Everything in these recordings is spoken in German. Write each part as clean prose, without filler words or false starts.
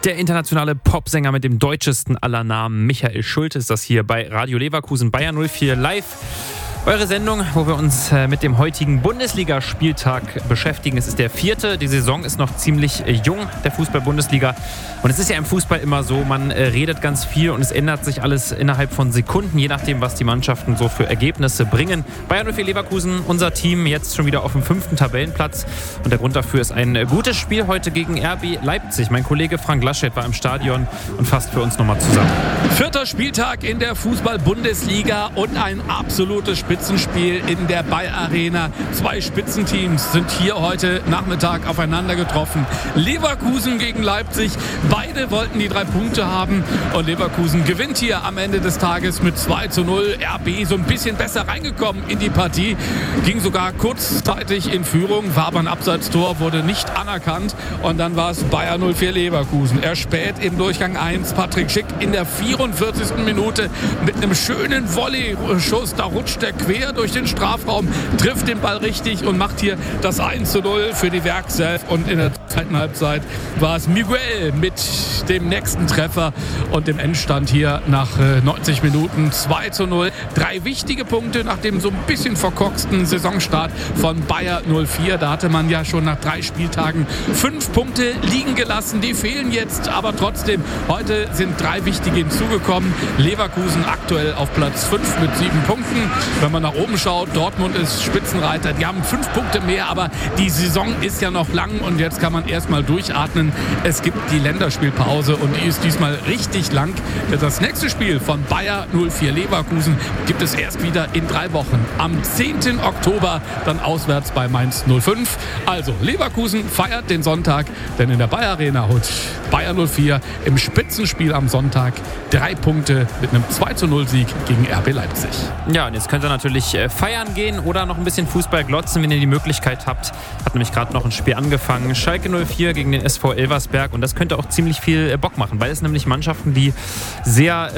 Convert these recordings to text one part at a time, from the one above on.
Der internationale Popsänger mit dem deutschesten aller Namen, Michael Schulte, ist das hier bei Radio Leverkusen Bayern 04 live. Eure Sendung, wo wir uns mit dem heutigen Bundesligaspieltag beschäftigen. Es ist der 4. Die Saison ist noch ziemlich jung, der Fußball-Bundesliga. Und es ist ja im Fußball immer so, man redet ganz viel und es ändert sich alles innerhalb von Sekunden, je nachdem, was die Mannschaften so für Ergebnisse bringen. Bayern 04 Leverkusen, unser Team, jetzt schon wieder auf dem 5. Tabellenplatz. Und der Grund dafür ist ein gutes Spiel heute gegen RB Leipzig. Mein Kollege Frank Laschet war im Stadion und fasst für uns nochmal zusammen. 4. Spieltag in der Fußball-Bundesliga und ein absolutes Spitzenspiel in der Bayer Arena. 2 Spitzenteams sind hier heute Nachmittag aufeinander getroffen. Leverkusen gegen Leipzig. Beide wollten die 3 Punkte haben und Leverkusen gewinnt hier am Ende des Tages mit 2:0. RB so ein bisschen besser reingekommen in die Partie. Ging sogar kurzzeitig in Führung, war aber ein Abseitstor, wurde nicht anerkannt und dann war es Bayer 04 Leverkusen. Erspät im Durchgang 1 Patrick Schick in der 44. Minute mit einem schönen Volley-Schuss. Da rutscht er quer durch den Strafraum, trifft den Ball richtig und macht hier das 1:0 für die Werkself. Und in der zweiten Halbzeit war es Miguel mit dem nächsten Treffer und dem Endstand hier nach 90 Minuten 2:0. 3 wichtige Punkte nach dem so ein bisschen verkorksten Saisonstart von Bayer 04. Da hatte man ja schon nach 3 Spieltagen 5 Punkte liegen gelassen. Die fehlen jetzt, aber trotzdem, heute sind 3 wichtige hinzugekommen. Leverkusen aktuell auf Platz 5 mit 7 Punkten. Wenn man nach oben schaut, Dortmund ist Spitzenreiter. Die haben 5 Punkte mehr, aber die Saison ist ja noch lang und jetzt kann man erstmal durchatmen. Es gibt die Länderspielpause und die ist diesmal richtig lang. Das nächste Spiel von Bayer 04 Leverkusen gibt es erst wieder in 3 Wochen. Am 10. Oktober dann auswärts bei Mainz 05. Also Leverkusen feiert den Sonntag, denn in der Bayer Arena holt Bayer 04 im Spitzenspiel am Sonntag 3 Punkte mit einem 2:0 Sieg gegen RB Leipzig. Ja, und jetzt könnt ihr natürlich feiern gehen oder noch ein bisschen Fußball glotzen, wenn ihr die Möglichkeit habt. Hat nämlich gerade noch ein Spiel angefangen. Schalke 04 gegen den SV Elversberg und das könnte auch ziemlich viel Bock machen, weil es nämlich Mannschaften, die sehr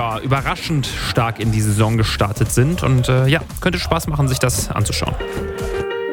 überraschend stark in die Saison gestartet sind und könnte Spaß machen, sich das anzuschauen.